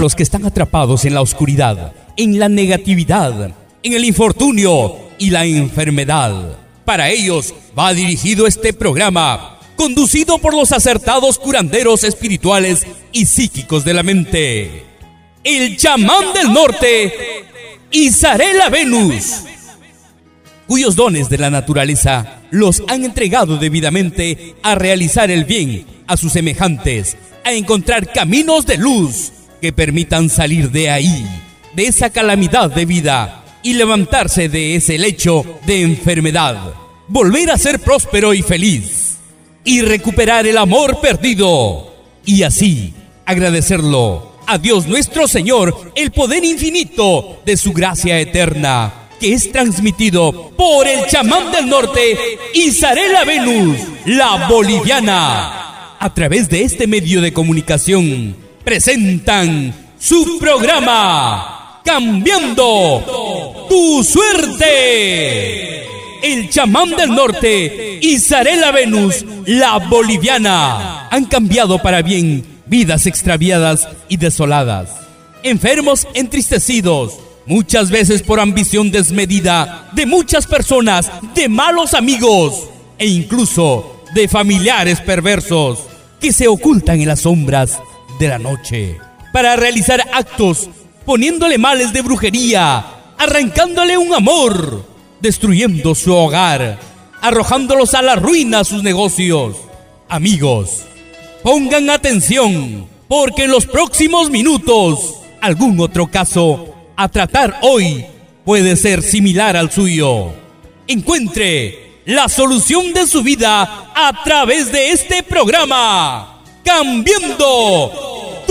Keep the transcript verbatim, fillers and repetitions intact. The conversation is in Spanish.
los que están atrapados en la oscuridad, en la negatividad, en el infortunio y la enfermedad. Para ellos va dirigido este programa, conducido por los acertados curanderos espirituales y psíquicos de la mente. El chamán del norte, Izarela Venus, cuyos dones de la naturaleza los han entregado debidamente a realizar el bien a sus semejantes, a encontrar caminos de luz que permitan salir de ahí, de esa calamidad de vida, y levantarse de ese lecho de enfermedad, volver a ser próspero y feliz, y recuperar el amor perdido, y así agradecerlo a Dios nuestro Señor el poder infinito de su gracia eterna, que es transmitido por el chamán del norte, Izarela Venus, la boliviana. A través de este medio de comunicación, presentan su programa Cambiando tu Suerte. El chamán del norte, Izarela Venus, la boliviana, han cambiado para bien vidas extraviadas y desoladas, enfermos, entristecidos, muchas veces por ambición desmedida de muchas personas, de malos amigos e incluso de familiares perversos que se ocultan en las sombras de la noche para realizar actos poniéndole males de brujería, arrancándole un amor, destruyendo su hogar, arrojándolos a la ruina sus negocios. Amigos, pongan atención, porque en los próximos minutos algún otro caso a tratar hoy puede ser similar al suyo. Encuentre la solución de su vida a través de este programa, Cambiando